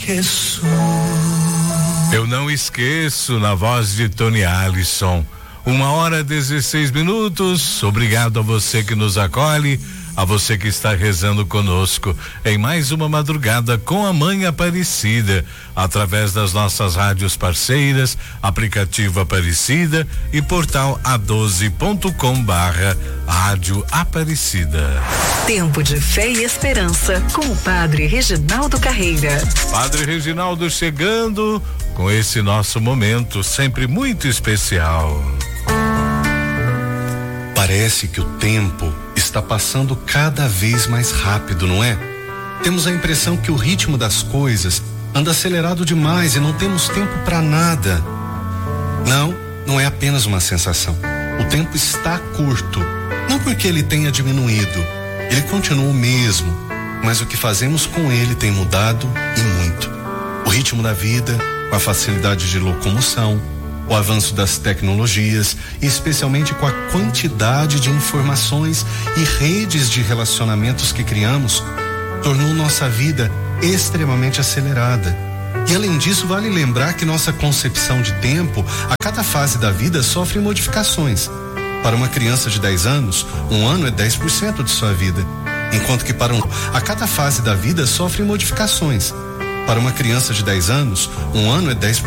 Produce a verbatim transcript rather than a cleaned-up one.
esqueço. Eu não esqueço, na voz de Tony Allison. Uma hora dezesseis minutos. Obrigado a você que nos acolhe, a você que está rezando conosco em mais uma madrugada com a Mãe Aparecida, através das nossas rádios parceiras, aplicativo Aparecida e portal a doze ponto com barra Rádio Aparecida. Tempo de fé e esperança com o Padre Reginaldo Carreira. Padre Reginaldo chegando com esse nosso momento sempre muito especial. Parece que o tempo está passando cada vez mais rápido, não é? Temos a impressão que o ritmo das coisas anda acelerado demais e não temos tempo para nada. Não, não é apenas uma sensação. O tempo está curto, não porque ele tenha diminuído, ele continua o mesmo, mas o que fazemos com ele tem mudado e muito. O ritmo da vida, com a facilidade de locomoção, o avanço das tecnologias, e especialmente com a quantidade de informações e redes de relacionamentos que criamos, tornou nossa vida extremamente acelerada. E além disso, vale lembrar que nossa concepção de tempo, a cada fase da vida, sofre modificações. Para uma criança de dez anos, um ano é dez por cento de sua vida, enquanto que para um, a cada fase da vida sofre modificações. Para uma criança de dez anos, um ano é dez por cento